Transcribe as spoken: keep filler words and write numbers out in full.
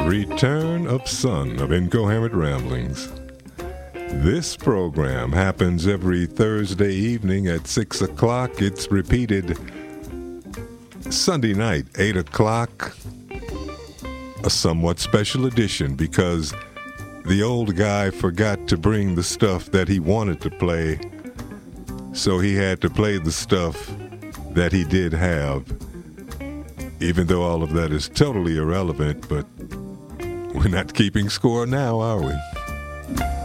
Return of Son of Incoherent Ramblings. This program happens every Thursday evening at six o'clock. It's repeated Sunday night, eight o'clock. A somewhat special edition because the old guy forgot to bring the stuff that he wanted to play, so he had to play the stuff that he did have, even though all of that is totally irrelevant, but we're not keeping score now, are we?